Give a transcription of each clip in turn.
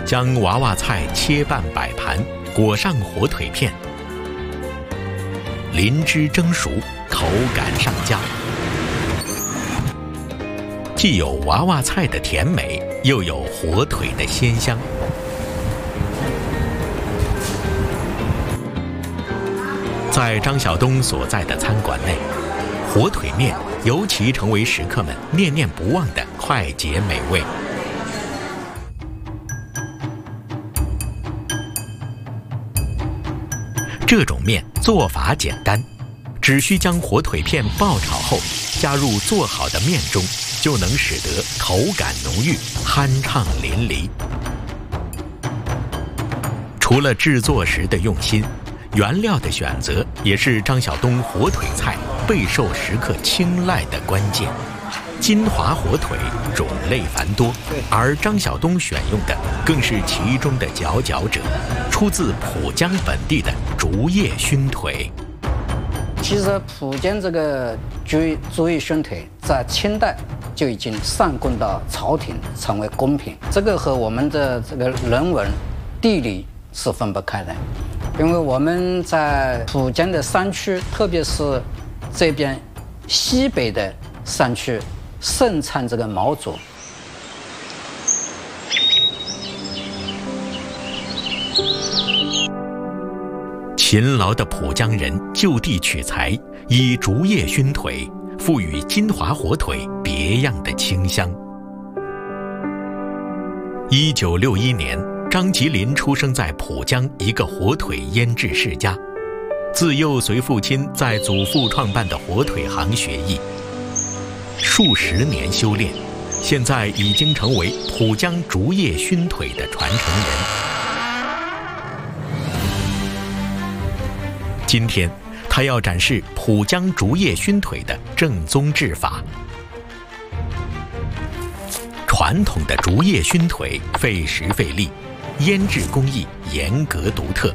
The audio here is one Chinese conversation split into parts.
将娃娃菜切半摆盘，裹上火腿片，淋汁蒸熟，口感上佳。既有娃娃菜的甜美，又有火腿的鲜香。在张晓东所在的餐馆内，火腿面尤其成为食客们念念不忘的快捷美味。这种面做法简单，只需将火腿片爆炒后，加入做好的面中，就能使得口感浓郁、酣畅淋漓。除了制作时的用心，原料的选择也是张晓东火腿菜备受食客青睐的关键。金华火腿种类繁多，而张晓东选用的更是其中的佼佼者，出自浦江本地的竹叶熏腿。 其实浦江这个竹叶熏腿在清代就已经上供到朝廷，成为贡品。这个和我们的这个人文、地理是分不开的，因为我们在浦江的山区，特别是这边西北的山区，盛产这个毛竹。 勤劳的浦江人就地取材，以竹叶熏腿，赋予金华火腿别样的清香。1961年，张吉林出生在浦江一个火腿腌制世家，自幼随父亲在祖父创办的火腿行学艺，数十年修炼，现在已经成为浦江竹叶熏腿的传承人。今天，他要展示浦江竹叶熏腿的正宗制法。传统的竹叶熏腿费时费力，腌制工艺严格独特，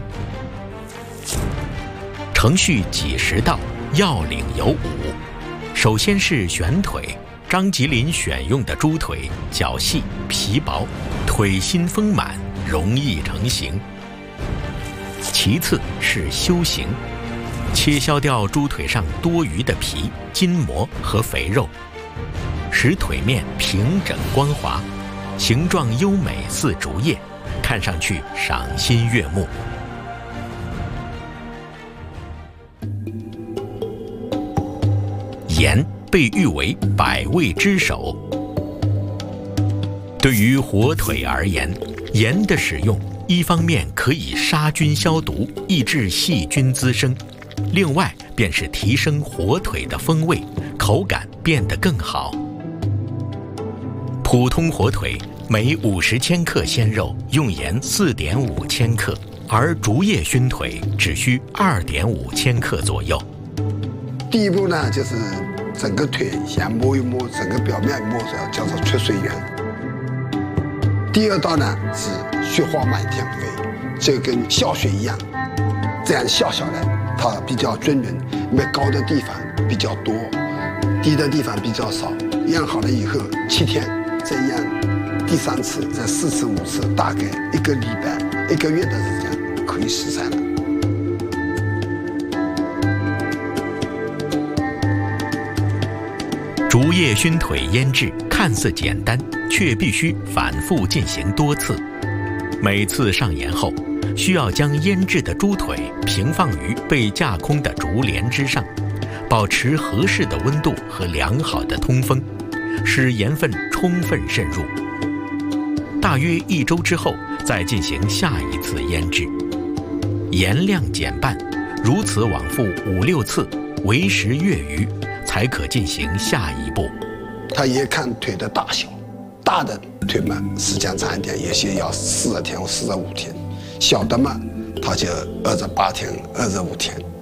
程序几十道，要领有5。首先是选腿，张吉林选用的猪腿较细皮薄，腿心丰满，容易成型。其次是修形，切削掉猪腿上多余的皮、筋膜和肥肉，使腿面平整光滑，形状优美似竹叶，看上去赏心悦目。盐被誉为百味之首。对于火腿而言，盐的使用一方面可以杀菌消毒，抑制细菌滋生，另外便是提升火腿的风味，口感变得更好。普通火腿每50千克鲜肉用盐4.5千克，而竹叶熏腿只需2.5千克左右。 第一步呢，就是整个腿先摸一摸，整个表面摸着，叫做出水源。第二道呢是雪花满天飞，就跟笑水一样，这样笑下来，它比较均匀，越高的地方比较多，低的地方比较少。腌好了以后7天，再腌第3次，再4次、5次，大概1个礼拜、1个月的时间可以食材了。 竹叶熏腿腌制看似简单，却必须反复进行多次。每次上盐后，需要将腌制的猪腿平放于被架空的竹帘之上，保持合适的温度和良好的通风，使盐分充分渗入。大约1周之后，再进行下一次腌制，盐量减半，如此往复5、6次，为时月余，才可进行下一步。 它也看腿的大小，大的腿嘛时间长一点，有些要40天或45天，小的嘛它就28天、25天。